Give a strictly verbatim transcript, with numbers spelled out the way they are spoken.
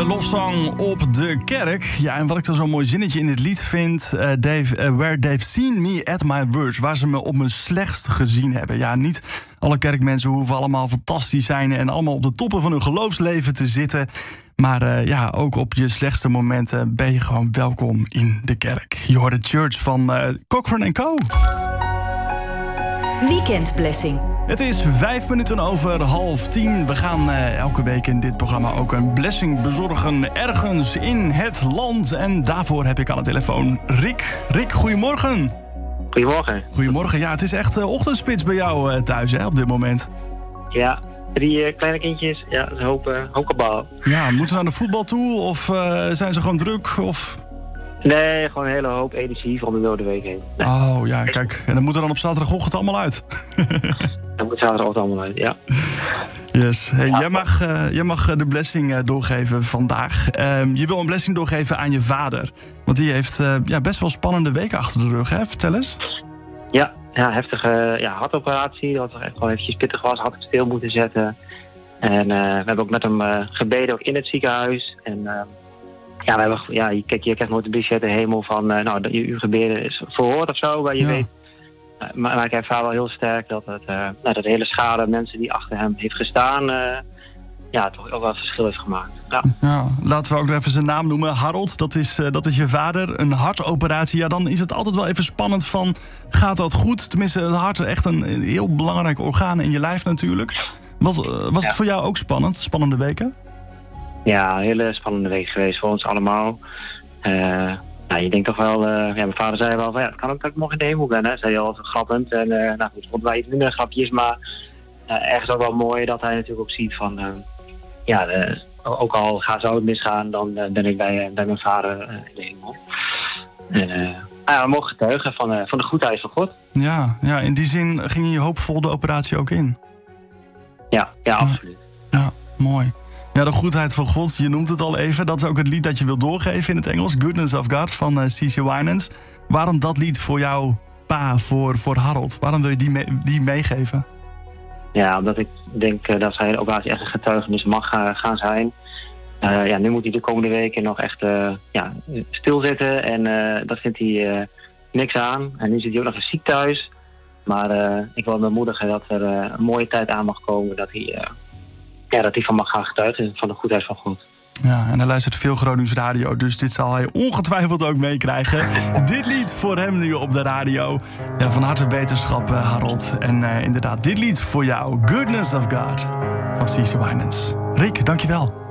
lofzang op de kerk. Ja, en wat ik dan zo'n mooi zinnetje in dit lied vind... Uh, Dave, uh, where they've seen me at my worst. Waar ze me op mijn slechtst gezien hebben. Ja, niet alle kerkmensen hoeven allemaal fantastisch zijn... en allemaal op de toppen van hun geloofsleven te zitten. Maar uh, ja, ook op je slechtste momenten ben je gewoon welkom in de kerk. Je hoort de Church van uh, Cochran en Co. Weekend Blessing. Het is vijf minuten over half tien. We gaan uh, elke week in dit programma ook een blessing bezorgen ergens in het land. En daarvoor heb ik aan de telefoon Rick. Rick, goedemorgen. Goedemorgen. Goedemorgen. Ja, het is echt uh, ochtendspits bij jou uh, thuis hè, op dit moment. Ja, drie uh, kleine kindjes. Ja, dat is een hoop, uh, hoop kabal. Ja, moeten ze naar de voetbal toe of uh, zijn ze gewoon druk? Of... Nee, gewoon een hele hoop energie van de door de week heen. Nee. Oh ja, kijk. En dan moet er dan op zaterdagochtend allemaal uit. Dan moet zaterdagochtend allemaal uit, ja. Yes. Hey, jij, mag, uh, jij mag de blessing uh, doorgeven vandaag. Uh, je wil een blessing doorgeven aan je vader. Want die heeft uh, ja, best wel spannende weken achter de rug, hè? Vertel eens. Ja, ja heftige ja, hartoperatie. Dat echt gewoon eventjes pittig was. Had ik stil moeten zetten. En uh, we hebben ook met hem uh, gebeden, ook in het ziekenhuis. En... Uh, Ja, we hebben, ja, kijk, je krijgt nooit een briefje uit de hemel van, uh, nou, je, uw gebeden is verhoord of zo, waar je ja. weet. Uh, maar, maar ik ervaar wel heel sterk dat, het, uh, nou, dat de hele schade mensen die achter hem heeft gestaan, uh, ja, toch ook wel het verschil heeft gemaakt. Ja. Ja, laten we ook even zijn naam noemen. Harold, dat is, uh, dat is je vader. Een hartoperatie, ja, dan is het altijd wel even spannend van, gaat dat goed? Tenminste, het hart is echt een heel belangrijk orgaan in je lijf natuurlijk. Was, uh, was ja. het voor jou ook spannend, spannende weken? Ja, een hele spannende week geweest voor ons allemaal. Uh, nou, je denkt toch wel... Uh, ja, mijn vader zei wel van ja, het kan ook dat ik morgen in de hemel ben. Hè. Zei hij al grappend. En uh, nou goed, vonden wij iets minder grapjes. Maar uh, ergens ook wel mooi dat hij natuurlijk ook ziet van... Uh, ja, uh, ook al gaat zou het misgaan, dan uh, ben ik bij, uh, bij mijn vader uh, in de hemel. En uh, ja, we mogen getuigen van, uh, van de goedheid van God. Ja, ja, in die zin ging je hoopvol de operatie ook in. Ja, ja, absoluut. Ja, ja, mooi. Ja, de goedheid van God, je noemt het al even. Dat is ook het lied dat je wil doorgeven in het Engels. Goodness of God van uh, C C Winans. Waarom dat lied voor jou, pa, voor, voor Harold? Waarom wil je die, mee, die meegeven? Ja, omdat ik denk uh, dat zijn operatie echt een getuigenis mag uh, gaan zijn. Uh, ja, nu moet hij de komende weken nog echt uh, ja, stilzitten. En uh, dat vindt hij uh, niks aan. En nu zit hij ook nog eens ziek thuis. Maar uh, ik wil hem bemoedigen dat er uh, een mooie tijd aan mag komen. Dat hij... Uh, Ja, dat hij van mag gaan getuigen van de goedheid van God. Ja, en hij luistert veel Gronings radio, dus dit zal hij ongetwijfeld ook meekrijgen. Dit lied voor hem nu op de radio. Ja, van harte beterschap, uh, Harold. En uh, inderdaad, dit lied voor jou, Goodness of God, van C C Winans. Rick, dankjewel.